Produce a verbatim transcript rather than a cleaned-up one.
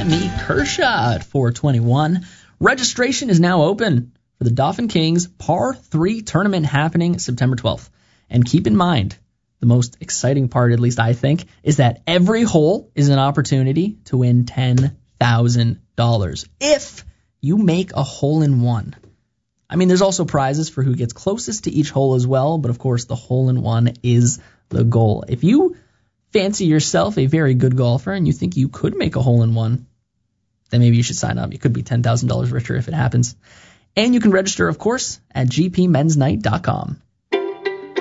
Whitney Kershaw at four twenty-one. Registration is now open for the Dauphin Kings Par three tournament happening September twelfth. And keep in mind, the most exciting part, at least I think, is that every hole is an opportunity to win ten thousand dollars if you make a hole-in-one. I mean, there's also prizes for who gets closest to each hole as well, but of course the hole-in-one is the goal. If you fancy yourself a very good golfer and you think you could make a hole-in-one, then maybe you should sign up. You could be ten thousand dollars richer if it happens. And you can register, of course, at g p men's night dot com.